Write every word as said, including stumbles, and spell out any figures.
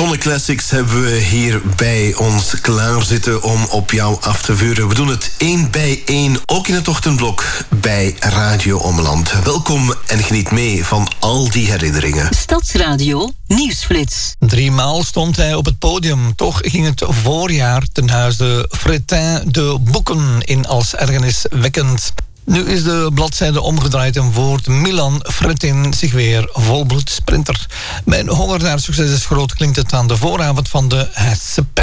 Zonne Classics hebben we hier bij ons klaarzitten om op jou af te vuren. We doen het één bij één, ook in het ochtendblok bij Radio Ommeland. Welkom en geniet mee van al die herinneringen. Stadsradio Nieuwsflits. Driemaal stond hij op het podium. Toch ging het voorjaar ten huize Fretin de Boeken in als ergerniswekkend. Nu is de bladzijde omgedraaid en voert Milan Fretin zich weer volbloed sprinter. Mijn honger naar succes is groot, klinkt het aan de vooravond van de Hetze Pijl.